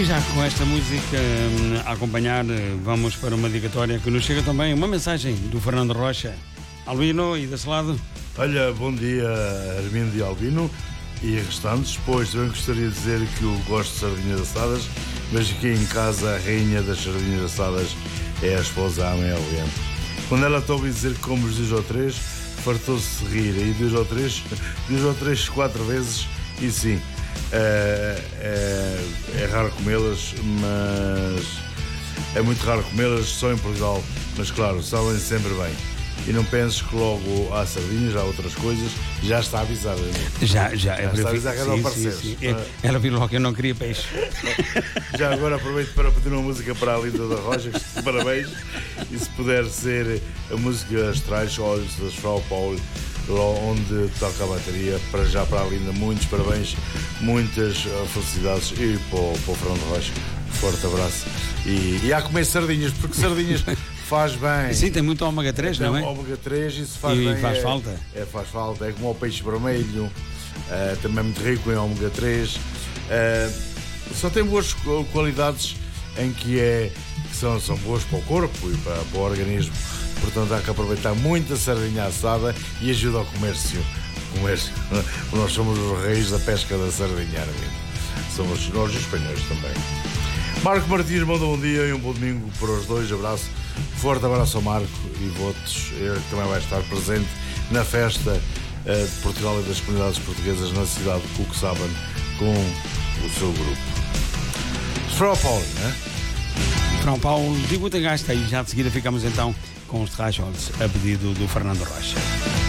E já com esta música a acompanhar, vamos para uma dedicatória que nos chega também, uma mensagem do Fernando Rocha. Albino, e desse lado? Olha, bom dia, Armindo e Albino e restantes. Pois também gostaria de dizer que eu gosto de sardinhas assadas, mas aqui em casa a rainha das sardinhas assadas é a esposa Amélia. Quando ela te ouve dizer que comes 2 ou 3, fartou-se de rir. E 2 ou 3, 4 vezes, e sim, é raro comê-las, mas é muito raro comê-las só em Portugal. Mas claro, sabem sempre bem. E não penses que logo há sardinhas, há outras coisas. Já está avisada. Já está avisada que ela aparecer. Ela viu logo que eu não queria peixe. Já agora aproveito para pedir uma música para a Linda da Rocha. Parabéns. E se puder ser a música Astrais Olhos das Frau Paulo, onde toca a bateria, para a Linda, muitos parabéns, muitas felicidades. E para o Fernando Rocha, forte abraço. E a comer sardinhas, porque sardinhas faz bem. Sim, tem muito ômega 3, não é? Ômega 3, isso faz e bem. Faz falta. Faz falta. É como o peixe vermelho, também é muito rico em ômega 3. Só tem boas qualidades em que são boas para o corpo e para o organismo. Portanto, há que aproveitar muito a sardinha assada e ajuda ao comércio. Nós somos os reis da pesca da sardinha, somos nós os espanhóis também. Marco Martins manda um dia e um bom domingo para os dois. Abraço, forte abraço ao Marco e votos. Ele também vai estar presente na festa de Portugal e das comunidades portuguesas na cidade de Cuxaban com o seu grupo. Frau Paulo, né? Frau Paulo, de Guten Gasta, e já de seguida ficamos então com os Terrachols a pedido do Fernando Rocha.